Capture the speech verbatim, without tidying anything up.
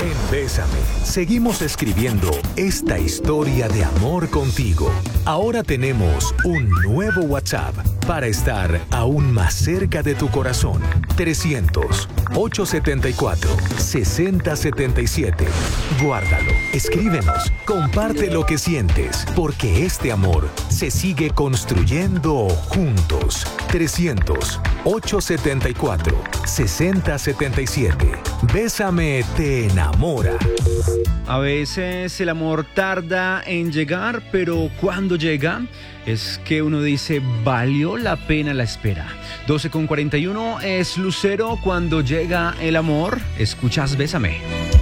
En Bésame, seguimos escribiendo esta historia de amor contigo. Ahora tenemos un nuevo WhatsApp para estar aún más cerca de tu corazón. trescientos, ochocientos setenta y cuatro, sesenta setenta y siete. Guárdalo, escríbenos, comparte lo que sientes, porque este amor se sigue construyendo juntos. trescientos, ochocientos setenta y cuatro, sesenta setenta y siete. Bésame te enamora. A veces el amor tarda en llegar, pero cuando llega es que uno dice, valió la pena la espera. doce con cuarenta y uno es Lucero, cuando llega el amor. Escuchas Bésame.